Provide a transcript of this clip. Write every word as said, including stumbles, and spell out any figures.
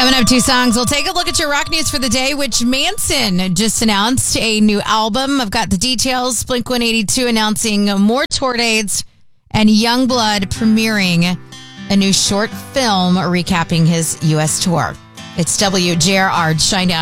Coming up, two songs. We'll take a look at your rock news for the day, which Manson just announced a new album. I've got the details. Blink one eighty-two announcing more tour dates, and Youngblood premiering a new short film recapping his U S tour. It's W J R R Shinedown.